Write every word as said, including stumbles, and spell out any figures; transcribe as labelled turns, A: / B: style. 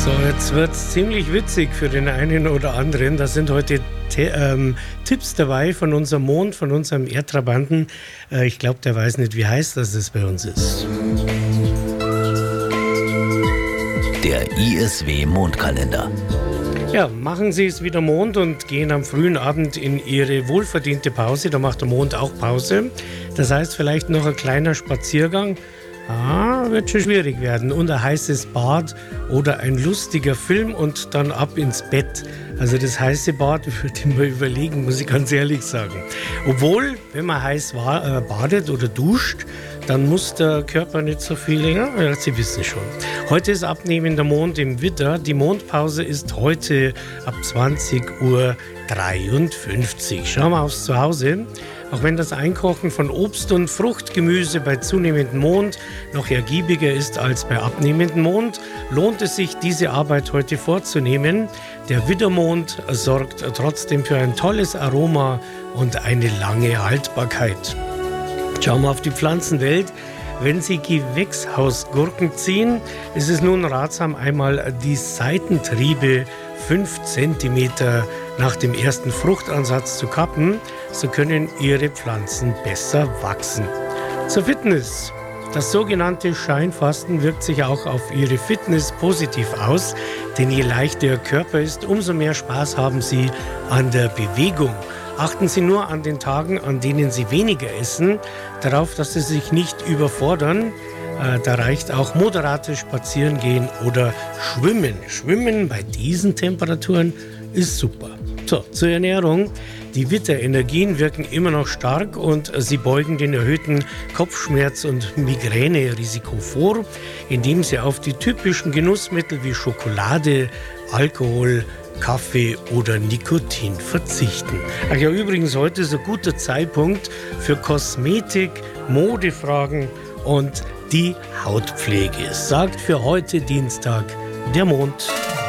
A: So, jetzt wird es ziemlich witzig für den einen oder anderen. Da sind heute Te- ähm, Tipps dabei von unserem Mond, von unserem Erdtrabanten. Äh, ich glaube, der weiß nicht, wie heiß das es bei uns ist.
B: Der I S W-Mondkalender.
A: Ja, machen Sie es wieder Mond und gehen am frühen Abend in Ihre wohlverdiente Pause. Da macht der Mond auch Pause. Das heißt, vielleicht noch ein kleiner Spaziergang. Ah, wird schon schwierig werden. Und ein heißes Bad oder ein lustiger Film und dann ab ins Bett. Also das heiße Bad würde ich mir überlegen, muss ich ganz ehrlich sagen. Obwohl, wenn man heiß wa- äh, badet oder duscht, dann muss der Körper nicht so viel länger. Ja, Sie wissen schon. Heute ist abnehmender Mond im Widder. Die Mondpause ist heute ab zwanzig Uhr dreiundfünfzig. Schauen wir aufs Zuhause. Auch wenn das Einkochen von Obst und Fruchtgemüse bei zunehmendem Mond noch ergiebiger ist als bei abnehmendem Mond, lohnt es sich, diese Arbeit heute vorzunehmen. Der Widdermond sorgt trotzdem für ein tolles Aroma und eine lange Haltbarkeit. Schauen wir auf die Pflanzenwelt. Wenn Sie Gewächshausgurken ziehen, ist es nun ratsam, einmal die Seitentriebe fünf Zentimeter nach dem ersten Fruchtansatz zu kappen. So können Ihre Pflanzen besser wachsen. Zur Fitness. Das sogenannte Scheinfasten wirkt sich auch auf Ihre Fitness positiv aus, denn je leichter Ihr Körper ist, umso mehr Spaß haben Sie an der Bewegung. Achten Sie nur an den Tagen, an denen Sie weniger essen, darauf, dass Sie sich nicht überfordern. Äh, da reicht auch moderates Spazierengehen oder Schwimmen. Schwimmen bei diesen Temperaturen ist super. So, zur Ernährung. Die Widderenergien wirken immer noch stark und sie beugen den erhöhten Kopfschmerz- und Migränerisiko vor, indem sie auf die typischen Genussmittel wie Schokolade, Alkohol, Kaffee oder Nikotin verzichten. Ach ja, übrigens, heute ist ein guter Zeitpunkt für Kosmetik, Modefragen und die Hautpflege. Sagt für heute Dienstag der Mond.